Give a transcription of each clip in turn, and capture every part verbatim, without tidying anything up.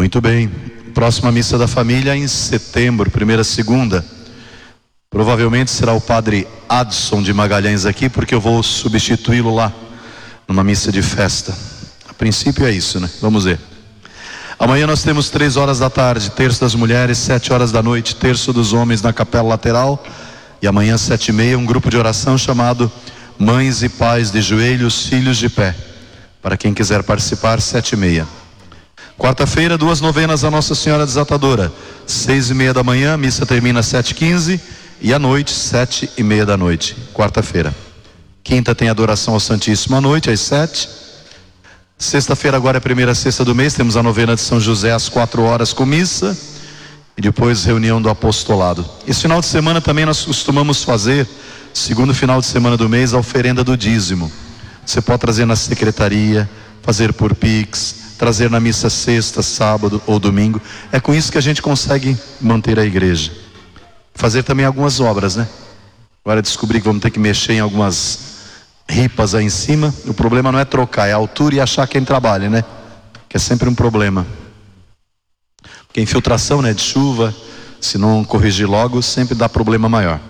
Muito bem. Próxima missa da família em setembro, primeira segunda. Provavelmente será o padre Adson de Magalhães aqui, porque eu vou substituí-lo lá, numa missa de festa. A princípio é isso, né? Vamos ver. Amanhã nós temos três horas da tarde, terço das mulheres, sete horas da noite, terço dos homens na capela lateral. E amanhã, sete e meia, um grupo de oração chamado Mães e Pais de Joelhos, Filhos de Pé. Para quem quiser participar, sete e meia. Quarta-feira, duas novenas a Nossa Senhora Desatadora. Seis e meia da manhã, missa termina às sete e quinze. E à noite, sete e meia da noite. Quarta-feira. Quinta tem adoração ao Santíssimo à noite, às sete. Sexta-feira agora é a primeira sexta do mês. Temos a novena de São José às quatro horas com missa. E depois reunião do apostolado. Esse final de semana também nós costumamos fazer, segundo final de semana do mês, a oferenda do dízimo. Você pode trazer na secretaria, fazer por Pix, trazer na missa sexta, sábado ou domingo. É com isso que a gente consegue manter a igreja. Fazer também algumas obras, né? Agora descobri que vamos ter que mexer em algumas ripas aí em cima. O problema não é trocar, é a altura e achar quem trabalha, né? Que é sempre um problema. Porque infiltração, né, de chuva, se não corrigir logo, sempre dá problema maior.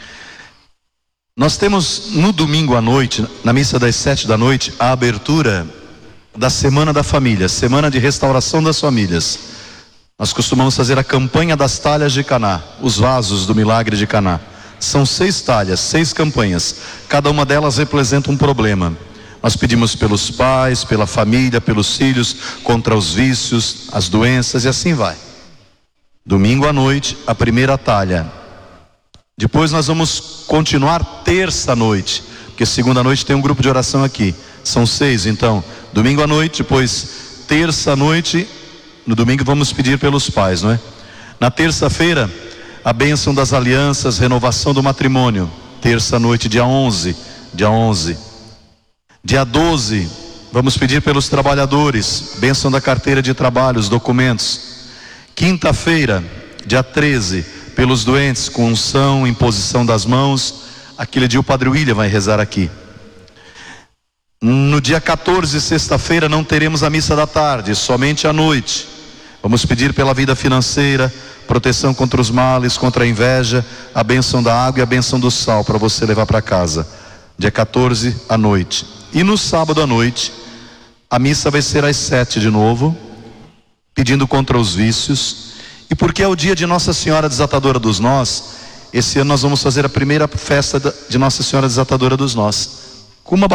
Nós temos no domingo à noite, na missa das sete da noite, a abertura da Semana da Família, Semana de Restauração das Famílias. Nós costumamos fazer a campanha das talhas de Caná, os vasos do milagre de Caná. São seis talhas, seis campanhas. Cada uma delas representa um problema. Nós pedimos pelos pais, pela família, pelos filhos, contra os vícios, as doenças e assim vai. Domingo à noite, a primeira talha. Depois nós vamos continuar terça à noite, porque segunda à noite tem um grupo de oração aqui. São seis, então. Domingo à noite, depois terça à noite. No domingo vamos pedir pelos pais, não é? Na terça-feira, a bênção das alianças, renovação do matrimônio. Terça à noite, dia onze. Dia onze. Dia doze, vamos pedir pelos trabalhadores, bênção da carteira de trabalho, os documentos. Quinta-feira, dia treze, pelos doentes, com unção, imposição das mãos. Aquele dia o Padre William vai rezar aqui. No dia quatorze, sexta-feira, não teremos a missa da tarde, somente à noite. Vamos pedir pela vida financeira, proteção contra os males, contra a inveja, a bênção da água e a bênção do sal para você levar para casa. Dia quatorze à noite. E no sábado à noite, a missa vai ser às sete de novo, pedindo contra os vícios. E porque é o dia de Nossa Senhora Desatadora dos Nós, esse ano nós vamos fazer a primeira festa de Nossa Senhora Desatadora dos Nós, com uma